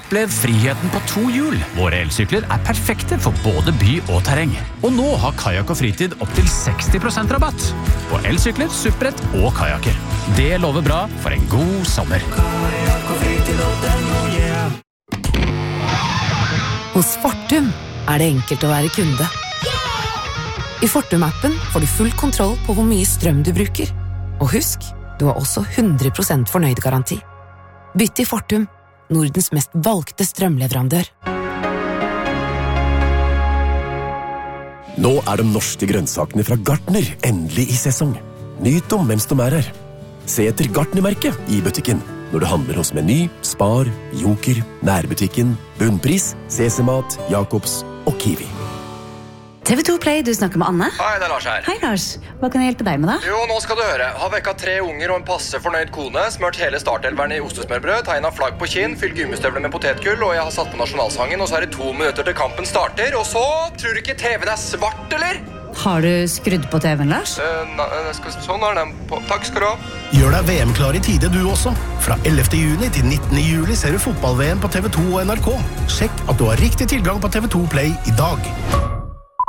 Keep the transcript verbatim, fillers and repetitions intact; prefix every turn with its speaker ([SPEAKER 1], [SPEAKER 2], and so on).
[SPEAKER 1] Opplev friheten på to hjul. Våre elsykler er perfekte for både by og terreng. Og nå har Kajakk og Fritid opp til seksti prosent rabatt på elsykler, supprett og kajakker. Det lover bra for en god sommer. Kajakk og Fritid og den, oh yeah.
[SPEAKER 2] Hos Fortum er det enkelt å være kunde. I Fortum-appen får du full kontroll på hvor mye strøm du bruker. Og husk, du har også hundre prosent fornøyd-garanti. Bytt til Fortum, Nordens mest valgte strømleverandør.
[SPEAKER 3] Nå er de norske grønnsakene fra Gartner endelig i sesong. Nyt om mens de er her. Se etter Gartner-merket i butikken. Når du handler hos Meny, Spar, Joker, Nærbutikken, Bunnpris, C C-mat, Jacobs og Kiwi.
[SPEAKER 4] T V to Play, du snakker med Anne.
[SPEAKER 5] Hei, det er Lars her.
[SPEAKER 4] Hei Lars, hva kan jeg hjelpe deg med da?
[SPEAKER 5] Jo, nå skal du høre. Har vekket tre unger og en passe fornøyd kone, smørt hele startelveren i ostesmørbrød, tegnet flagg på kinn, fylt gummistøvler med potetgull, og jeg har satt på nasjonalsangen, og så er det to minutter til kampen starter, og så tror du ikke T V-en er svart, eller?
[SPEAKER 4] Har du skrudd på T V-en, Lars?
[SPEAKER 5] Uh, na, skal, sånn er den på. Takk skal du ha.
[SPEAKER 6] Gjør deg V M-klar i tide du også. Fra ellevte juni til nittende juli ser du fotball-V M på T V to og N R K. Sjekk at du har riktig tilgang på T V to Play i dag.